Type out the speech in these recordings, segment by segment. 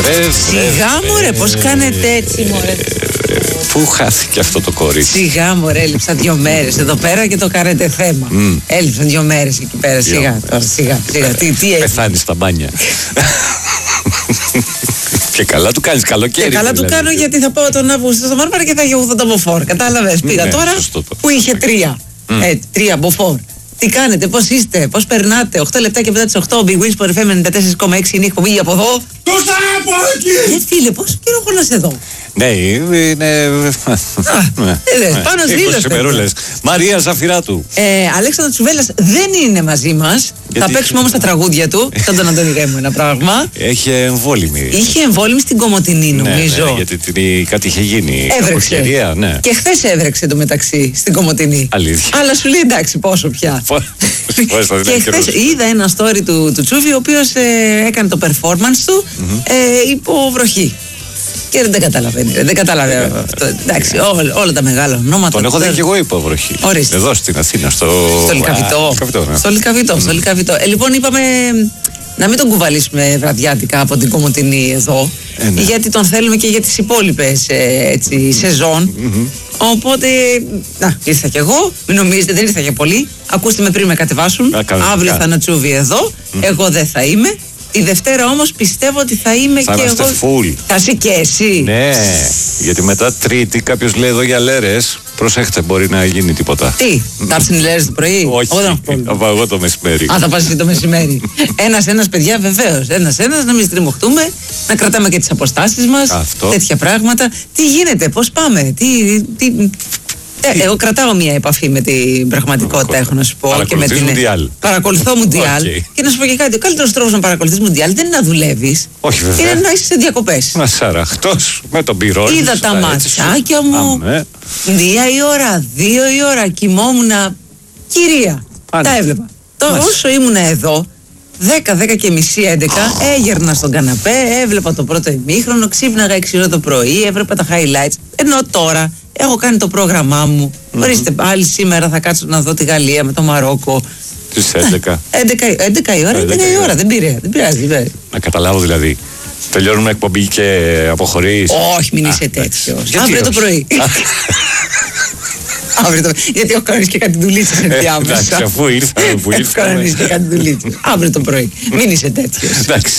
Σιγά μωρέ, πώς κάνετε έτσι μωρέ. Πού χάθηκε αυτό το κορίτσι? Σιγά μωρέ, έλειψαν 2 μέρες εδώ πέρα και το κάνετε θέμα. Έλειψαν 2 μέρες εκεί πέρα, σιγά τώρα, σιγά. Τι έχει? Πεθάνει στα μπάνια. Και καλά του κάνεις καλοκαίρι. Και καλά του κάνω, γιατί θα πάω τον Αύγουστο στο Μάρμαρα και θα έχει 80 μποφόρ. Κατάλαβες? Πήγα τώρα που είχε 3. 3 μποφόρ. Τι κάνετε, πώς είστε, πώς περνάτε? 8 λεπτά και μετά τις 8, Big Wings, Sport FM 94,6 είναι η εκπομπή από εδώ. Τόσα από εκεί! Φίλε, πόσο καιρό έχω να σε δω. Ναι, είναι. Πάνω στις Μαρία Ζαφυράτου. Αλέξανδρος Τσουβέλλας δεν είναι μαζί μας. Θα παίξουμε όμως τα τραγούδια του. Σαν τον Αντώνη Ρέμο ένα πράγμα. Είχε εμβόλυμη. Είχε εμβόλυμη στην Κομοτηνή, νομίζω. Ναι, γιατί κάτι είχε γίνει. Έβρεξε. Ναι. Και χθες έβρεξε το μεταξύ στην Κομοτηνή. Αλήθεια. Αλλά σου λέει εντάξει, πόσο πια. Και χθες είδα ένα story του Τσούβι, ο οποίος έκανε το performance του υπό βροχή. Και δεν καταλαβαίνει. Δεν καταλαβαίνει αυτό. Εντάξει, όλα τα μεγάλα ονόματα. Τον έχω δει και εγώ υπό βροχή. Εδώ στην Αθήνα, στο Λυκαβητό. Στο Λυκαβητό. Λοιπόν, είπαμε να μην τον κουβαλήσουμε βραδιάτικα από την Κομοτηνή εδώ. Γιατί τον θέλουμε και για τις υπόλοιπες σεζόν. Οπότε, ήρθα κι εγώ. Μην νομίζετε, δεν ήρθα για πολύ. Ακούστε με πριν με κατεβάσουν. Αύριο θα είναι Τσούβι εδώ. Εγώ δεν θα είμαι. Τη Δευτέρα όμως πιστεύω ότι θα είμαι θα και εγώ. Full. Θα είσαι και εσύ. Ναι, γιατί μετά Τρίτη κάποιος λέει εδώ για λέρες. Προσέχτε, μπορεί να γίνει τίποτα. Τι, θα έρθουν οι λέρες το πρωί? Όχι, θα πάω εγώ το μεσημέρι. Θα πας εσύ το μεσημέρι. Ένας, παιδιά, βεβαίως. Ένας, να μην στριμωχτούμε, να κρατάμε και τις αποστάσεις μας. Αυτό. Τέτοια πράγματα. Τι γίνεται, πώς πάμε, εγώ κρατάω μια επαφή με την πραγματικότητα, έχω να σου πω. Παρακολουθείς Μουντιάλ. Παρακολουθώ Μουντιάλ. Και να σου πω και κάτι. Ο καλύτερος τρόπος να παρακολουθείς Μουντιάλ δεν είναι να δουλεύεις. Όχι, βέβαια. Είναι να είσαι σε διακοπές. Να σαραχτός με τον πυρόλι. Είδα τα ματσάκια μου. 1 η ώρα, 2 η ώρα. Κοιμόμουνα. Κυρία. Τα έβλεπα. Τώρα όσο ήμουνα εδώ, 10 και μισή, 11, έγερνα στον καναπέ, έβλεπα το πρώτο ημίχρονο, ξύπναγα 6 ώρα το πρωί, έβλεπα τα highlights. Ενώ τώρα έχω κάνει το πρόγραμμά μου. Ορίστε, πάλι σήμερα θα κάτσω να δω τη Γαλλία με το Μαρόκο. Στις 11. 11 η ώρα, 11 η ώρα, δεν πειράζει. Να καταλάβω δηλαδή. Τελειώνουμε εκπομπή και αποχωρείς. Όχι, μην είσαι τέτοιος. Αύριο το πρωί. Γιατί έχω κανονίσει και κάτι δουλίτσες ενδιάμεσα. Εντάξει, αφού ήρθαμε που ήρθαμε. Έχω κανονίσει και κάτι δουλίτσες. Αύριο το πρωί. Μην είσαι τέτοιος. Εντάξει.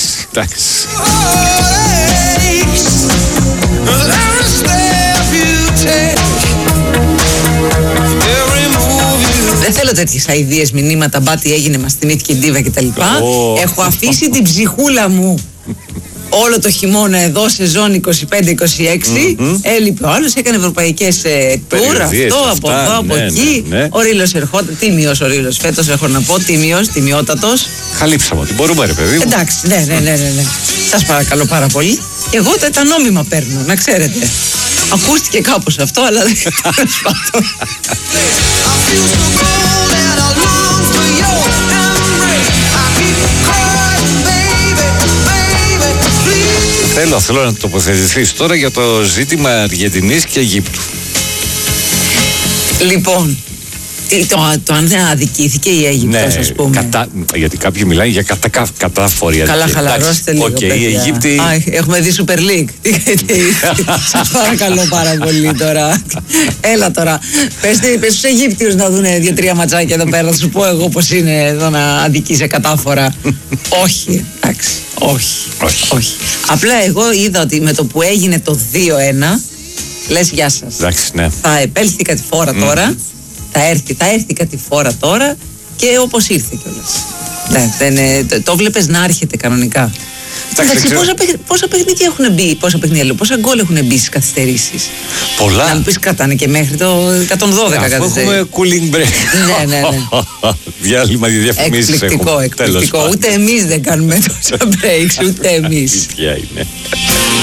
Δεν θέλω τέτοιες αηδίες μηνύματα. Μπα τι έγινε, μας θυμήθηκε η Ντίβα κτλ. Έχω αφήσει την ψυχούλα μου όλο το χειμώνα εδώ, σεζόν 25-26. Έλειπε ο άλλος, έκανε ευρωπαϊκές τουρ, αυτό, από εδώ, από εκεί. Ο Ρήλος ερχόταν, τίμιος ο Ρήλος φέτος, έχω να πω, τιμιότατος. Χαλύψαμε ότι μπορούμε, ρε παιδί μου. Εντάξει, ναι. Σας παρακαλώ πάρα πολύ. Εγώ τα νόμιμα παίρνω, να ξέρετε. Ακούστηκε κάπως αυτό, αλλά δεν Θέλω να τοποθετηθείς τώρα για το ζήτημα Αργεντινής και Αιγύπτου. Λοιπόν, το αν δεν αδικήθηκε η Αίγυπτος, ας πούμε. Γιατί κάποιοι μιλάνε για κατάφορη αδικία. Καλά, χαλαρώστε λίγο, παιδιά. Η Αιγύπτη... Έχουμε δει Super League. Σας παρακαλώ πάρα πολύ τώρα. Έλα τώρα. Πες στους Αιγύπτιους να δουν 2-3 ματσάκια εδώ πέρα. Θα σου πω εγώ πώς είναι εδώ να αδικήσει κατάφορα. Όχι, εντάξει. Όχι. Απλά εγώ είδα ότι με το που έγινε το 2-1, λες γεια σας. Εντάξει, ναι. Θα επέλθει κάτι φορά τώρα. Θα έρθει κάτι φορά τώρα και όπως ήρθε κιόλας. Ναι, το βλέπεις να έρχεται κανονικά. Εντάξει, πόσα παιχνίδια έχουν μπει, πόσα γκολ έχουν μπει στις καθυστερήσεις. Πολλά. Να μου πεις κρατάνε και μέχρι το 112 καθυστερήσεις. Έχουμε cooling break. Ναι. Διάλειμμα για διαφημίσεις. Εκπληκτικό. Ούτε εμείς δεν κάνουμε τόσα breaks, ούτε εμείς. Είναι.